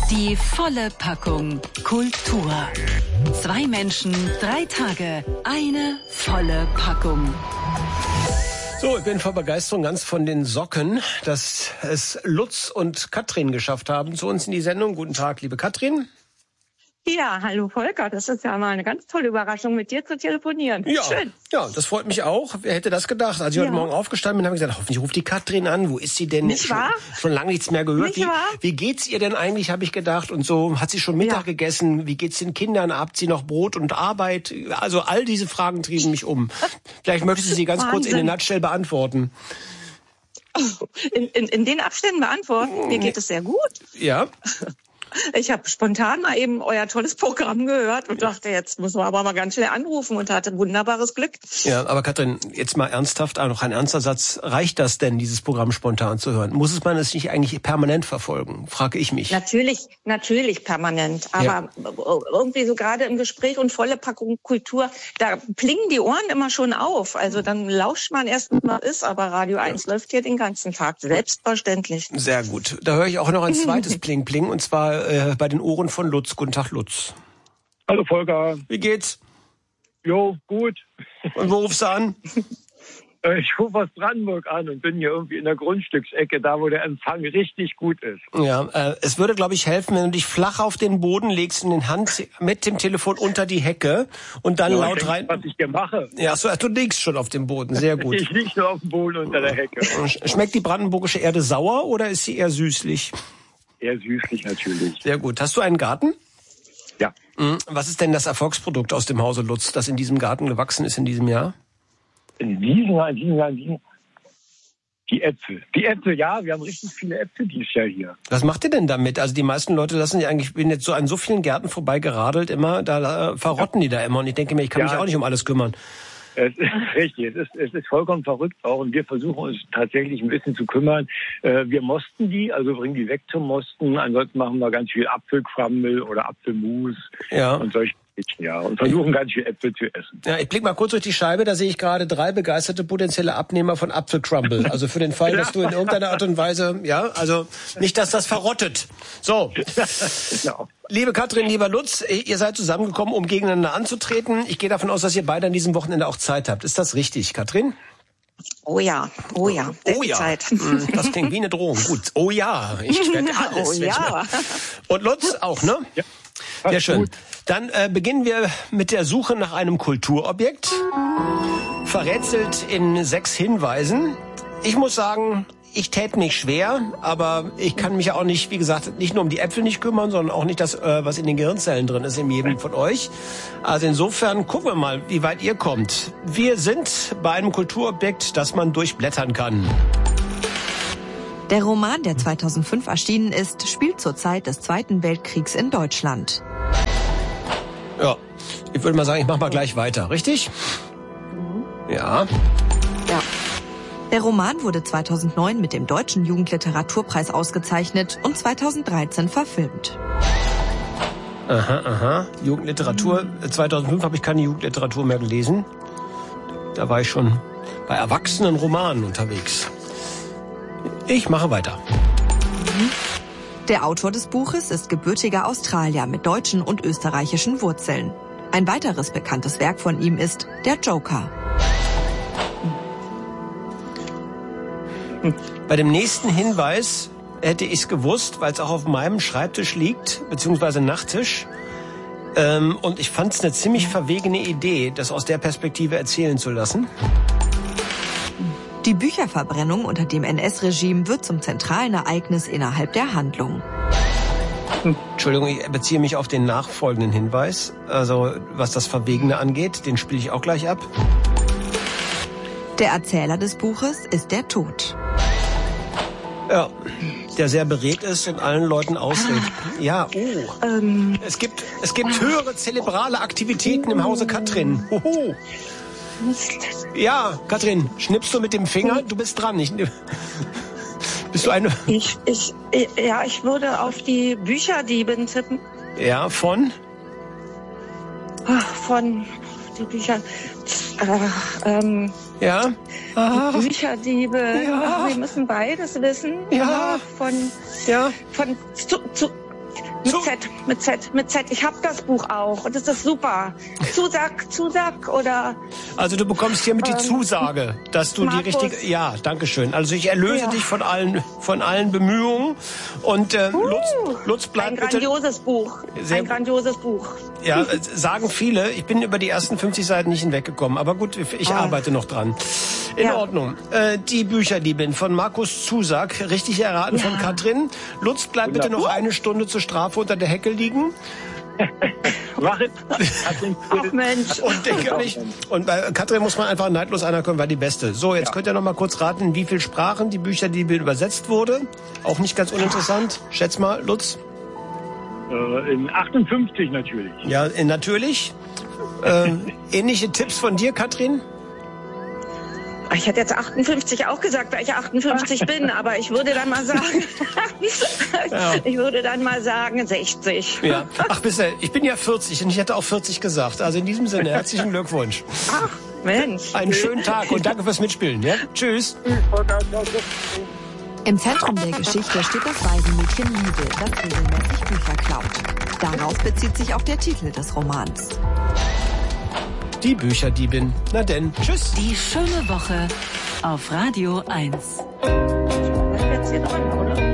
Die volle Packung Kultur. 2 Menschen, 3 Tage, eine volle Packung. So, ich bin vor Begeisterung ganz von den Socken, dass es Lutz und Katrin geschafft haben zu uns in die Sendung. Guten Tag, liebe Katrin. Ja, hallo Volker, das ist ja mal eine ganz tolle Überraschung, mit dir zu telefonieren. Ja, schön. Ja, das freut mich auch. Wer hätte das gedacht? Als ich heute Morgen aufgestanden bin, habe ich gesagt, hoffentlich ruft die Katrin an. Wo ist sie denn? Nicht wahr? Schon lange nichts mehr gehört. Wie geht's ihr denn eigentlich, habe ich gedacht. Und so, hat sie schon Mittag gegessen? Wie geht's den Kindern? Habt sie noch Brot und Arbeit? Also all diese Fragen trieben mich um. Vielleicht möchtest du sie ganz kurz in der Nutshell beantworten. In den Abständen beantworten? Mir geht es sehr gut. Ja. Ich habe spontan mal eben euer tolles Programm gehört und dachte, jetzt müssen wir aber mal ganz schnell anrufen und hatte wunderbares Glück. Ja, aber Katrin, jetzt mal ernsthaft, noch ein ernster Satz. Reicht das denn, dieses Programm spontan zu hören? Muss man es nicht eigentlich permanent verfolgen, frage ich mich. Natürlich permanent. Aber irgendwie so gerade im Gespräch und volle Packung Kultur, da plingen die Ohren immer schon auf. Also dann lauscht man erst, was man ist, aber Radio 1 läuft hier den ganzen Tag, selbstverständlich. Sehr gut. Da höre ich auch noch ein zweites Pling-Pling, und zwar bei den Ohren von Lutz. Guten Tag, Lutz. Hallo, Volker. Wie geht's? Jo, gut. Und wo rufst du an? Ich rufe aus Brandenburg an und bin hier irgendwie in der Grundstücksecke, da wo der Empfang richtig gut ist. Ja, es würde, glaube ich, helfen, wenn du dich flach auf den Boden legst und den Hand mit dem Telefon unter die Hecke und dann laut rein... Was ich hier mache. Ja, du liegst schon auf dem Boden, sehr gut. Ich liege nur auf dem Boden unter der Hecke. Schmeckt die brandenburgische Erde sauer oder ist sie eher süßlich? Eher süßlich natürlich. Sehr gut. Hast du einen Garten? Ja. Was ist denn das Erfolgsprodukt aus dem Hause Lutz, das in diesem Garten gewachsen ist in diesem Jahr? In diesem Jahr, die Äpfel. Die Äpfel, ja, wir haben richtig viele Äpfel dieses Jahr hier. Was macht ihr denn damit? Also die meisten Leute lassen ja eigentlich, ich bin jetzt so an so vielen Gärten vorbeigeradelt immer, da verrotten die da immer und ich denke mir, ich kann mich auch nicht um alles kümmern. Es ist richtig, es ist vollkommen verrückt auch und wir versuchen uns tatsächlich ein bisschen zu kümmern. Wir mosten die, also bringen die weg zum Mosten. Ansonsten machen wir ganz viel Apfelcrumble oder Apfelmus und solche und versuchen ganz viel Äpfel zu essen. Ja, ich blicke mal kurz durch die Scheibe, da sehe ich gerade 3 begeisterte potenzielle Abnehmer von Apfelcrumble. Also für den Fall, dass du in irgendeiner Art und Weise, also nicht, dass das verrottet. So. Genau. Liebe Katrin, lieber Lutz, ihr seid zusammengekommen, um gegeneinander anzutreten. Ich gehe davon aus, dass ihr beide an diesem Wochenende auch Zeit habt. Ist das richtig, Katrin? Oh ja. Zeit. Das klingt wie eine Drohung. Gut. Oh ja, ich werde alles. Und Lutz auch, ne? Ja. Sehr schön. Gut. Dann beginnen wir mit der Suche nach einem Kulturobjekt. Verrätselt in 6 Hinweisen. Ich muss sagen, ich täte nicht schwer, aber ich kann mich ja auch nicht, wie gesagt, nicht nur um die Äpfel nicht kümmern, sondern auch nicht das, was in den Gehirnzellen drin ist in jedem von euch. Also insofern gucken wir mal, wie weit ihr kommt. Wir sind bei einem Kulturobjekt, das man durchblättern kann. Der Roman, der 2005 erschienen ist, spielt zur Zeit des Zweiten Weltkriegs in Deutschland. Ja, ich würde mal sagen, ich mache mal gleich weiter, richtig? Ja. Der Roman wurde 2009 mit dem Deutschen Jugendliteraturpreis ausgezeichnet und 2013 verfilmt. Aha. Jugendliteratur. 2005 habe ich keine Jugendliteratur mehr gelesen. Da war ich schon bei erwachsenen Romanen unterwegs. Ich mache weiter. Der Autor des Buches ist gebürtiger Australier mit deutschen und österreichischen Wurzeln. Ein weiteres bekanntes Werk von ihm ist Der Joker. Bei dem nächsten Hinweis hätte ich es gewusst, weil es auch auf meinem Schreibtisch liegt, beziehungsweise Nachttisch. Und ich fand es eine ziemlich verwegene Idee, das aus der Perspektive erzählen zu lassen. Die Bücherverbrennung unter dem NS-Regime wird zum zentralen Ereignis innerhalb der Handlung. Entschuldigung, ich beziehe mich auf den nachfolgenden Hinweis. Also was das Verwegene angeht, den spiele ich auch gleich ab. Der Erzähler des Buches ist der Tod. Ja, der sehr beredt ist und allen Leuten ausredet. Ja, Es gibt höhere zerebrale Aktivitäten im Hause Katrin. Hoho. Ja, Katrin, schnippst du mit dem Finger? Du bist dran. Bist du eine... Ich würde auf die Bücherdieben tippen. Ja, von die Bücher... Ja? Bücherdiebe. Ja. Wir müssen beides wissen. Ja. Mit Z. Ich habe das Buch auch und das ist super. Zusack oder... Also du bekommst hiermit die Zusage, dass du Markus. die richtige... Ja, danke schön. Also ich erlöse dich von allen Bemühungen und Lutz bleibt ein bitte... grandioses Buch. Ein grandioses Buch. Ja, sagen viele. Ich bin über die ersten 50 Seiten nicht hinweggekommen. Aber gut, ich arbeite noch dran. In Ordnung. Die Bücherdiebin von Markus Zusack, richtig erraten von Katrin. Lutz, bleib bitte noch eine Stunde zur Strafe unter der Hecke liegen. Mach es. Ach Mensch. Und denke nicht. Und bei Katrin muss man einfach neidlos anerkennen, war die Beste. So, jetzt könnt ihr noch mal kurz raten, in wie viel Sprachen die Bücherdiebin übersetzt wurde. Auch nicht ganz uninteressant. Schätz mal, Lutz. In 58 natürlich. Ja, natürlich. Ähnliche Tipps von dir, Katrin? Ich hätte jetzt 58 auch gesagt, weil ich 58 bin, aber ich würde dann mal sagen, 60. Ja. Ach, ich bin ja 40 und ich hätte auch 40 gesagt. Also in diesem Sinne, herzlichen Glückwunsch. Ach, Mensch. Einen schönen Tag und danke fürs Mitspielen. Ja? Tschüss. Im Zentrum der Geschichte steht das Waisenmädchen Liesel, das regelmäßig Bücher klaut. Darauf bezieht sich auch der Titel des Romans. Die Bücherdiebin. Na denn, tschüss. Die schöne Woche auf Radio 1. Das ist jetzt hier drin, oder?